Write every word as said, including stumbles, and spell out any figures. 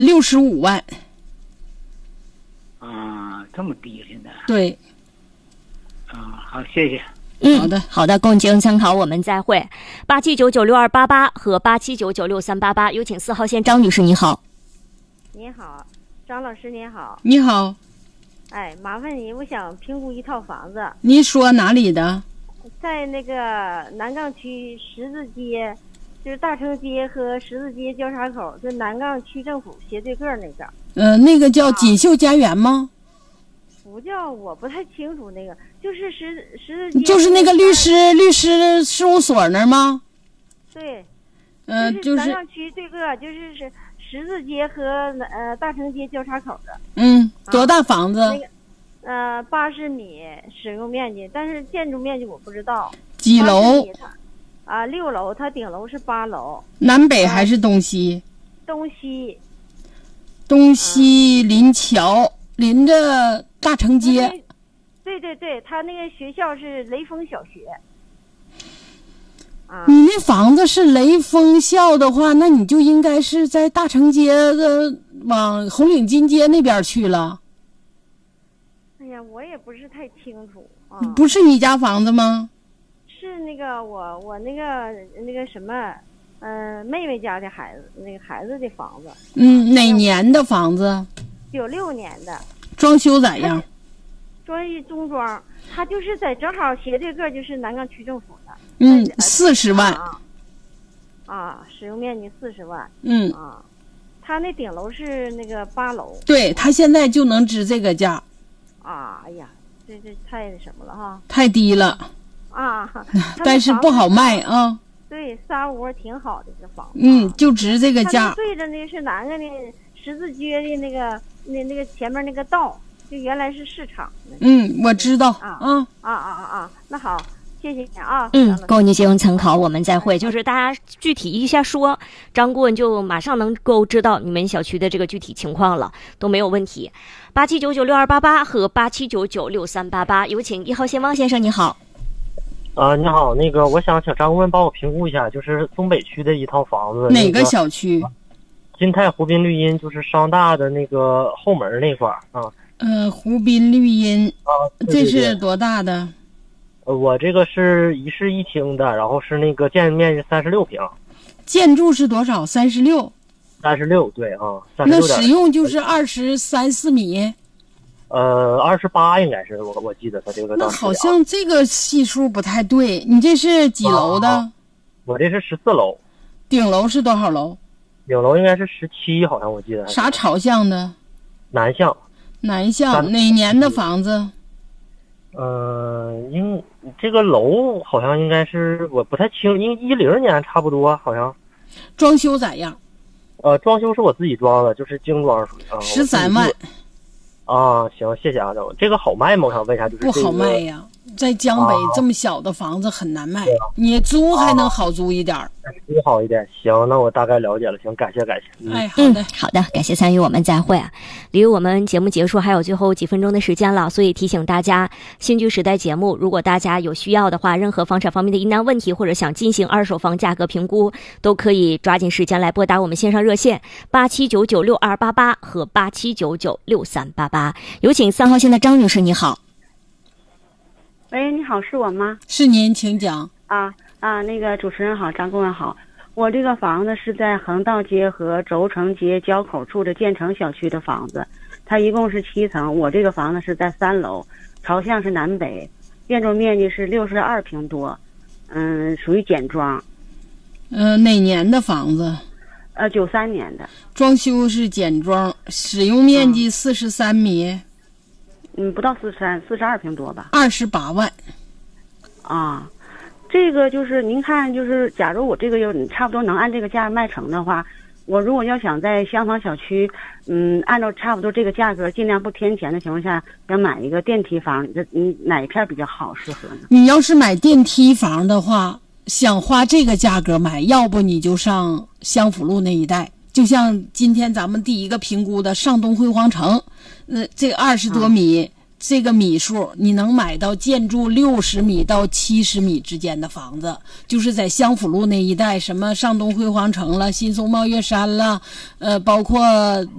六十五万。 啊，这么低现在？ 对。 啊，好，谢谢。 嗯， 好的， 好的，供经参考，我们再会。八七九九六二八八和八七九九六三八八，有请四号线张女士，你好。 你好，张老师您好。 你好。 哎，麻烦你，我想评估一套房子。 您说哪里的？ 在那个南岗区十字街，就是大成街和十字街交叉口，就南岗区政府斜对个那个。 呃，那个叫锦绣家园吗？ 不叫，我不太清楚那个，就是十十字街， 就是那个律师律师事务所那儿吗？ 对， 呃， 就是南岗区对个，就是是十字街和呃大成街交叉口的。 嗯，多大房子？ 啊那个呃，八十米使用面积，但是建筑面积我不知道。 几楼？ 啊，六楼，它顶楼是八楼。 南北还是东西？ 啊、东西。 东西临桥，嗯、临着大成街。 对对对，他那个学校是雷锋小学。啊。 你那房子是雷锋校的话，那你就应该是在大成街的往红领巾街那边去了。 哎呀，我也不是太清楚啊。 不是你家房子吗？ 是那个我我那个那个什么，嗯、呃，妹妹家的孩子，那个孩子的房子。 嗯，哪年的房子？ 九六年的。 装修咋样？ 装一中装，它就是在正好斜对个就是南岗区政府的。 嗯，四十万。 啊，啊，使用面积四十万。 嗯。 啊，它那顶楼是那个八楼。 对，它现在就能值这个价。 啊，哎呀，这这太那什么了哈！ 太低了。 啊， 但是不好卖啊。 对，仨屋挺好的这房子。 嗯，就值这个价。 对着那是南个的十字街的那个那那个前面那个道，就原来是市场。 嗯，我知道。 啊啊啊啊啊啊！那好，谢谢你啊。 嗯，供你进行参考，我们再会。就是大家具体一下说，张顾问就马上能够知道你们小区的这个具体情况了，都没有问题。八七九九六二八八和八七九九六三八八，有请一号线汪先生，你好。 啊，你好，那个我想请张顾问帮我评估一下，就是东北区的一套房子。 哪个小区？ 那个、金泰湖滨绿荫，就是商大的那个后门那块儿啊。 呃，湖滨绿荫啊，对对对， 这是多大的？ 呃，我这个是一室一厅的，然后是那个建筑面积三十六平。 建筑是多少？三十六。 三十六，对啊， 那使用就是二十三四米。 呃，二十八应该是我我记得他这个。 那好像这个系数不太对，你这是几楼的？ 啊、我这是十四楼。 顶楼是多少楼？ 顶楼应该是十七，好像我记得。 啥朝向的？ 南向。 南向，哪年的房子？ 呃，应这个楼好像应该是我不太清，因一零年差不多好像。 装修咋样？ 呃，装修是我自己装的，就是精装属于啊。 十三万。 啊，行，谢谢啊，这个好卖吗？我想问一下，就是、这个、 不好卖呀，在江北、啊、这么小的房子很难卖，啊、你租还能好租一点儿， 租、啊、好一点。行，那我大概了解了，行，感谢感谢。 嗯、哎，好的、 嗯，好的，感谢参与，我们再会啊。离我们节目结束还有最后几分钟的时间了，所以提醒大家，新居时代节目，如果大家有需要的话，任何房产方面的疑难问题，或者想进行二手房价格评估，都可以抓紧时间来拨打我们线上热线八七九九六二八八和八七九九六三八八。有请三号线的张女士，你好。 喂，你好，是我吗？ 是您，请讲。 啊啊，那个主持人好，张顾问好。我这个房子是在横道街和轴承街交口处的建成小区的房子，它一共是七层。我这个房子是在三楼，朝向是南北，建筑面积是六十二平多，嗯，属于简装。 嗯、呃，哪年的房子？ 呃，九三年的。 装修是简装，使用面积四十三米。 嗯，不到四十三，四十二平多吧。 二十八万。 啊，这个就是您看，就是假如我这个有差不多能按这个价卖成的话，我如果要想在厢房小区，嗯，按照差不多这个价格，尽量不添钱的情况下，想买一个电梯房，这嗯哪一片比较好适合呢？ 你要是买电梯房的话，想花这个价格买，要不你就上襄府路那一带。就像今天咱们第一个评估的上东辉煌城，那、呃、这二十多米、嗯、 这个米数，你能买到建筑六十米到七十米之间的房子，就是在襄府路那一带，什么上东辉煌城了、新松茂月山了，呃，包括